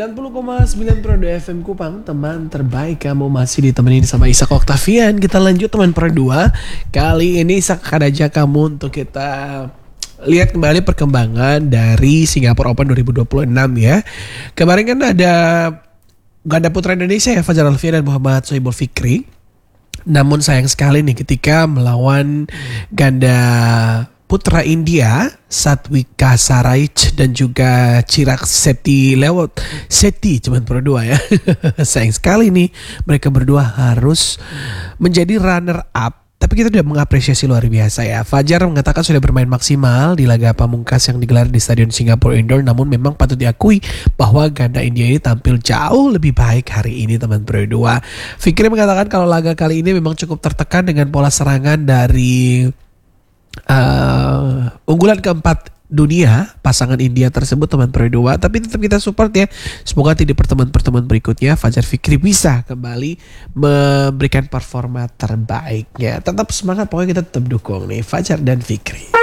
90,9 Pro 2 FM Kupang, teman terbaik. Kamu masih ditemenin sama Ishak Oktavian. Kita lanjut teman Pro 2. Kali ini Ishak akan ajak kamu untuk kita lihat kembali perkembangan dari Singapore Open 2026 ya. Kemarin kan ada ganda putra Indonesia ya, Fajar Alfian dan Muhammad Sohibul Fikri. Namun sayang sekali nih ketika melawan ganda putra India, Satwika Saraj dan juga Chirag Shetty lewat Shetty cuman berdua ya. Sayang sekali nih mereka berdua harus menjadi runner up. Tapi kita sudah mengapresiasi luar biasa ya. Fajar mengatakan sudah bermain maksimal di laga pamungkas yang digelar di Stadion Singapore Indoor. Namun memang patut diakui bahwa ganda India ini tampil jauh lebih baik hari ini teman berdua. Fikri mengatakan kalau laga kali ini memang cukup tertekan dengan pola serangan dari unggulan keempat dunia pasangan India tersebut teman Pro 2, tapi tetap kita support ya. Semoga di pertemuan-pertemuan berikutnya Fajar Fikri bisa kembali memberikan performa terbaiknya. Tetap semangat, pokoknya kita tetap dukung nih Fajar dan Fikri.